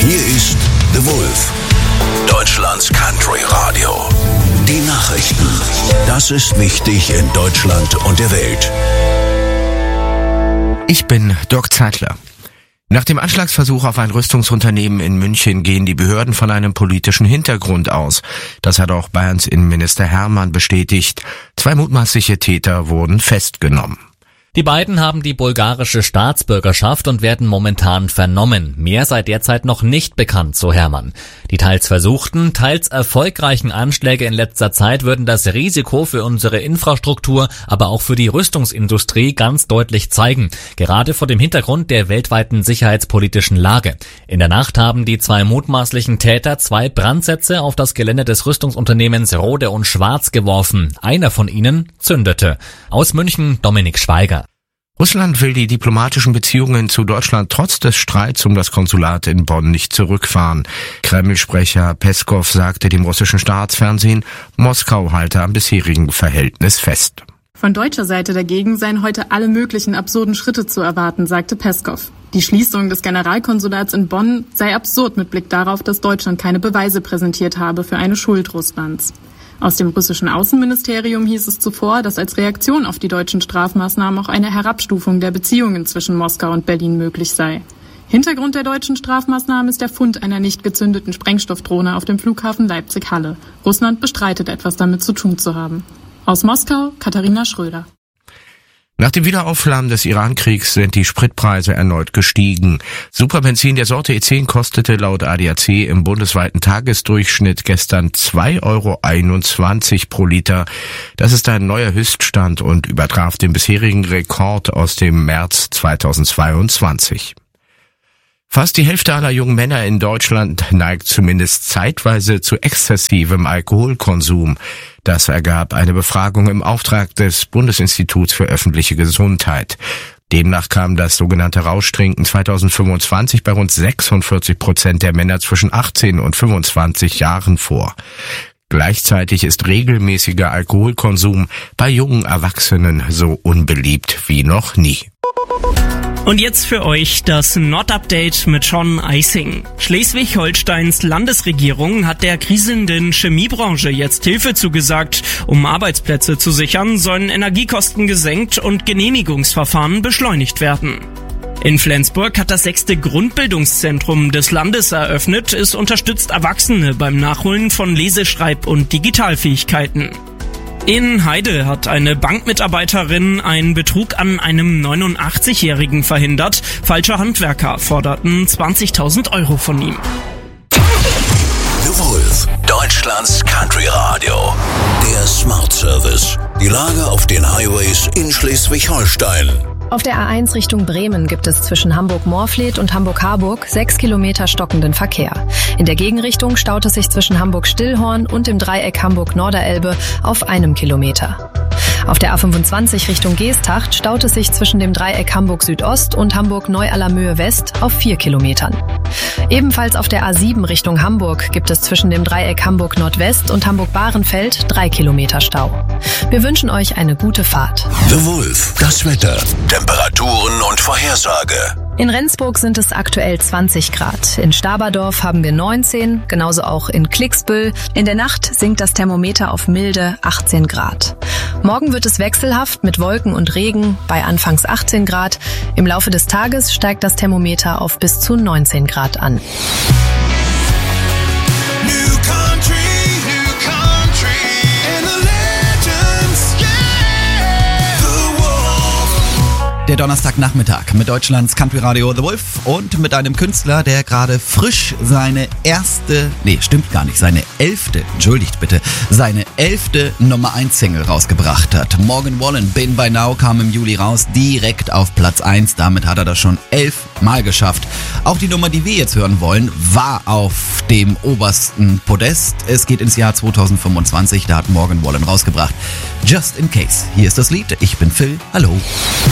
Hier ist The Wolf, Deutschlands Country Radio. Die Nachrichten. Das ist wichtig in Deutschland und der Welt. Ich bin Dirk Zeitler. Nach dem Anschlagsversuch auf ein Rüstungsunternehmen in München gehen die Behörden von einem politischen Hintergrund aus. Das hat auch Bayerns Innenminister Hermann bestätigt. 2 mutmaßliche Täter wurden festgenommen. Die beiden haben die bulgarische Staatsbürgerschaft und werden momentan vernommen. Mehr sei derzeit noch nicht bekannt, so Hermann. Die teils versuchten, teils erfolgreichen Anschläge in letzter Zeit würden das Risiko für unsere Infrastruktur, aber auch für die Rüstungsindustrie ganz deutlich zeigen. Gerade vor dem Hintergrund der weltweiten sicherheitspolitischen Lage. In der Nacht haben die 2 mutmaßlichen Täter 2 Brandsätze auf das Gelände des Rüstungsunternehmens Rohde und Schwarz geworfen. Einer von ihnen zündete. Aus München Dominik Schweiger. Russland will die diplomatischen Beziehungen zu Deutschland trotz des Streits um das Konsulat in Bonn nicht zurückfahren. Kreml-Sprecher Peskow sagte dem russischen Staatsfernsehen, Moskau halte am bisherigen Verhältnis fest. Von deutscher Seite dagegen seien heute alle möglichen absurden Schritte zu erwarten, sagte Peskow. Die Schließung des Generalkonsulats in Bonn sei absurd mit Blick darauf, dass Deutschland keine Beweise präsentiert habe für eine Schuld Russlands. Aus dem russischen Außenministerium hieß es zuvor, dass als Reaktion auf die deutschen Strafmaßnahmen auch eine Herabstufung der Beziehungen zwischen Moskau und Berlin möglich sei. Hintergrund der deutschen Strafmaßnahmen ist der Fund einer nicht gezündeten Sprengstoffdrohne auf dem Flughafen Leipzig-Halle. Russland bestreitet, etwas damit zu tun zu haben. Aus Moskau, Katharina Schröder. Nach dem Wiederauflammen des Iran-Kriegs sind die Spritpreise erneut gestiegen. Superbenzin der Sorte E10 kostete laut ADAC im bundesweiten Tagesdurchschnitt gestern 2,21 € pro Liter. Das ist ein neuer Höchststand und übertraf den bisherigen Rekord aus dem März 2022. Fast die Hälfte aller jungen Männer in Deutschland neigt zumindest zeitweise zu exzessivem Alkoholkonsum. Das ergab eine Befragung im Auftrag des Bundesinstituts für öffentliche Gesundheit. Demnach kam das sogenannte Rauschtrinken 2025 bei rund 46% der Männer zwischen 18 und 25 Jahren vor. Gleichzeitig ist regelmäßiger Alkoholkonsum bei jungen Erwachsenen so unbeliebt wie noch nie. Und jetzt für euch das Nord-Update mit Sean Eising. Schleswig-Holsteins Landesregierung hat der kriselnden Chemiebranche jetzt Hilfe zugesagt. Um Arbeitsplätze zu sichern, sollen Energiekosten gesenkt und Genehmigungsverfahren beschleunigt werden. In Flensburg hat das 6. Grundbildungszentrum des Landes eröffnet. Es unterstützt Erwachsene beim Nachholen von Leseschreib- und Digitalfähigkeiten. In Heide hat eine Bankmitarbeiterin einen Betrug an einem 89-Jährigen verhindert. Falsche Handwerker forderten 20.000 € von ihm. The Wolf, Deutschlands Country Radio. Der Smart Service. Die Lage auf den Highways in Schleswig-Holstein. Auf der A1 Richtung Bremen gibt es zwischen Hamburg-Morfleet und Hamburg-Harburg 6 Kilometer stockenden Verkehr. In der Gegenrichtung staut es sich zwischen Hamburg-Stillhorn und dem Dreieck Hamburg-Norderelbe auf 1 Kilometer. Auf der A25 Richtung Geesthacht staut es sich zwischen dem Dreieck Hamburg-Südost und Hamburg-Neu-Allermöhe-West auf 4 Kilometern. Ebenfalls auf der A7 Richtung Hamburg gibt es zwischen dem Dreieck Hamburg-Nordwest und Hamburg-Bahrenfeld 3 Kilometer Stau. Wir wünschen euch eine gute Fahrt. The Wolf, das Wetter, Temperaturen und Vorhersage. In Rendsburg sind es aktuell 20 Grad. In Staberdorf haben wir 19, genauso auch in Klicksbüll. In der Nacht sinkt das Thermometer auf milde 18 Grad. Morgen wird es wechselhaft mit Wolken und Regen bei anfangs 18 Grad. Im Laufe des Tages steigt das Thermometer auf bis zu 19 Grad an. Der Donnerstagnachmittag mit Deutschlands Country Radio The Wolf und mit einem Künstler, der gerade frisch seine 11. Nummer 1 Single rausgebracht hat. Morgan Wallen, Been By Now, kam im Juli raus, direkt auf Platz 1. Damit hat er das schon 11 Mal geschafft. Auch die Nummer, die wir jetzt hören wollen, war auf dem obersten Podest. Es geht ins Jahr 2025, da hat Morgan Wallen rausgebracht. Just in Case. Hier ist das Lied. Ich bin Phil. Hallo.